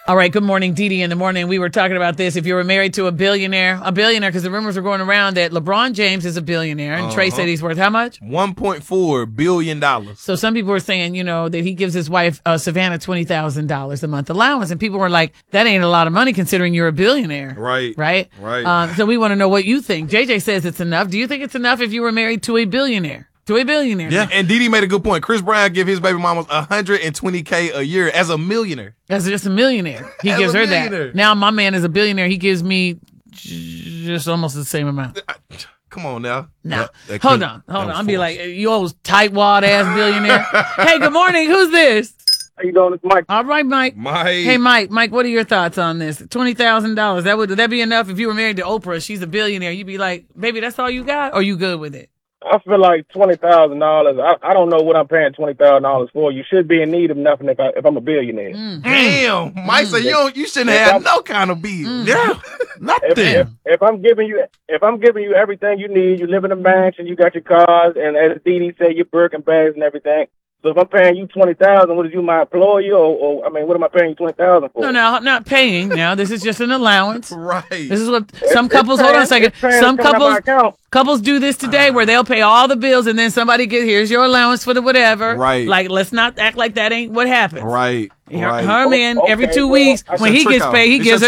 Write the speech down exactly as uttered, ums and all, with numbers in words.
All right, good morning, Dee Dee in the morning. We were talking about this. If you were married to a billionaire, a billionaire, because the rumors are going around that LeBron James is a billionaire, and uh-huh. Trey said he's worth how much? one point four billion dollars. So some people were saying, you know, that he gives his wife, uh, Savannah, twenty thousand dollars a month allowance, and people were like, that ain't a lot of money considering you're a billionaire. Right. Right? Right. Um, so we want to know what you think. J J says it's enough. Do you think it's enough if you were married to a billionaire? To a billionaire. Yeah, and Dee Dee made a good point. Chris Brown give his baby mama one hundred twenty K a year as a millionaire. As just a millionaire. He as gives her millionaire. that. Now my man is a billionaire. He gives me just almost the same amount. Come on now. No. That, hold on. Hold on. I'll be like, you old tightwad ass billionaire. Hey, good morning. Who's this? How you doing? It's Mike. All right, Mike. Mike. Hey, Mike. Mike, what are your thoughts on this? twenty thousand dollars. That would, would that be enough if you were married to Oprah? She's a billionaire. You'd be like, baby, that's all you got? Or you good with it? I feel like twenty thousand dollars. I, I don't know what I'm paying twenty thousand dollars for. You should be in need of nothing if I if I'm a billionaire. Mm. Damn, Mike mm. said you don't, you shouldn't if have I'm, no kind of bill. Mm. Yeah, nothing. If, if, if I'm giving you if I'm giving you everything you need, you live in a mansion, you got your cars, and as Dee Dee said, your Birkin bags and everything. So if I'm paying you twenty thousand, what is you my employee, or, or I mean, what am I paying you twenty thousand for? No, no, not paying. Now this is just an allowance. Right. This is what some it's, couples. It's hold on a second. Some couples couples do this today, where they'll pay all the bills, and then somebody get here's your allowance for the whatever. Right. Like, let's not act like that ain't what happened. Right. Her, right. her man okay, every two well, weeks when he gets paid, he gives her.